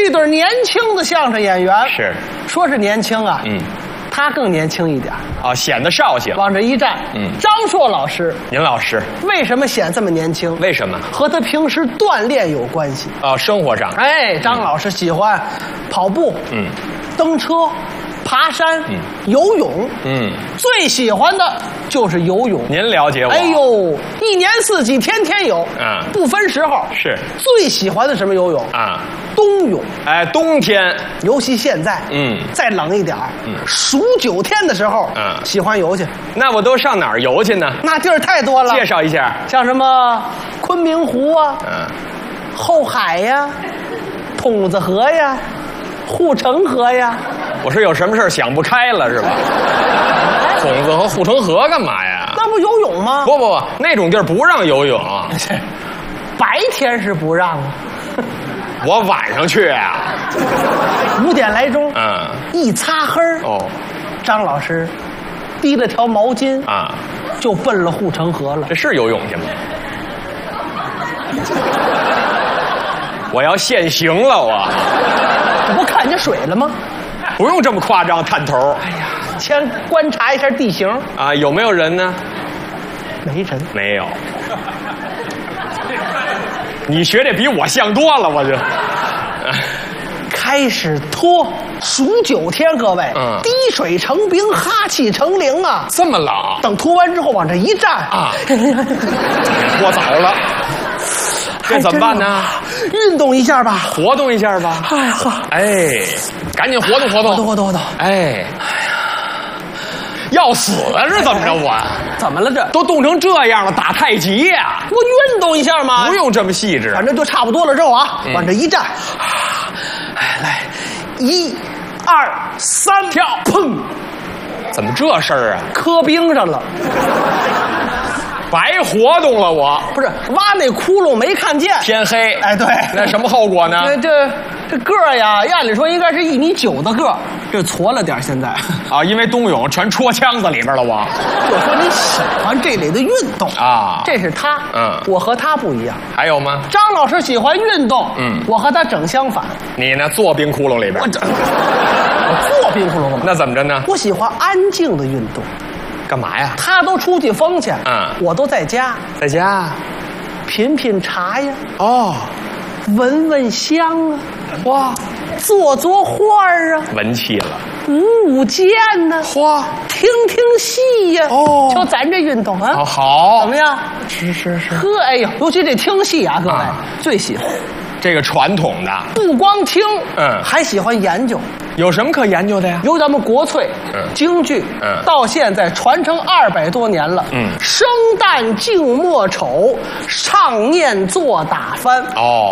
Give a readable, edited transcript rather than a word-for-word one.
一对年轻的相声演员。 是， 说是年轻啊，他更年轻一点啊，显得绍兴。 往这一站，张硕老师， 您老师为什么显这么年轻？ 为什么？ 和他平时锻炼有关系。 生活上。 哎，张老师喜欢跑步，蹬车，爬山，游泳，最喜欢的就是游泳。 您了解我？ 哎呦，一年四季天天游，不分时候。 是最喜欢的什么游泳啊？ 冬泳。 哎，冬天， 尤其现在，再冷一点数9天的时候，喜欢游去。 那我都上哪儿游去呢？ 那地儿太多了， 介绍一下， 像什么昆明湖啊，后海呀，筒子河呀，护城河呀。 我说有什么事想不开了是吧？筒子和护城河干嘛呀？ 那不游泳吗？ 不，那种地儿不让游泳。 白天是不让啊。 我晚上去啊 ，5点来钟，一擦黑张老师提了条毛巾就奔了护城河了。 这是游泳去吗？我要现行了，我这不看见水了吗？ 不用这么夸张，探头。 哎呀，先观察一下地形啊，有没有人呢？ 没人， 没有。你学的比我像多了，我就开始脱，数9天，各位，滴水成冰，哈气成灵啊！ 这么冷。 等脱完之后往这一站啊， 脱早了，这怎么办呢？ 运动一下吧， 活动一下吧。 哎呀呵， 哎，赶紧活动活动， 活动。 哎，要死了是怎么着？我怎么了？这都冻成这样了，打太极呀？ 不运动一下吗？ 不用这么细致， 反正就差不多了。肉啊，往这一站，哎，来，1、2、3， 跳， 砰！ 怎么这事儿啊？ 磕冰上了， 白活动了我。 不是挖那窟窿没看见， 天黑。 哎，对， 那什么后果呢？ 这个儿呀，按理说应该是1.9米的个儿，这矬了点现在。 啊，因为冬泳全戳枪子里边了我。 我说你喜欢这类的运动啊， 这是他，我和他不一样。 还有吗？ 张老师喜欢运动，我和他整相反。 你呢？坐冰窟窿里边。 我坐冰窟窿干嘛？ 那怎么着呢？ 我喜欢安静的运动。 干嘛呀？ 他都出去疯去，我都在家。 在家， 品品茶呀，闻闻香啊， 哇， 做画啊， 文气了。 舞剑呢， 嚯， 听戏呀，就咱这运动啊， 好， 怎么样？ 是。 呵，哎呦，尤其这听戏啊，各位最喜欢这个传统的， 不光听，还喜欢研究。 有什么可研究的呀？ 有咱们国粹，京剧，到现在传承200多年了，生旦净末丑，唱念做打翻。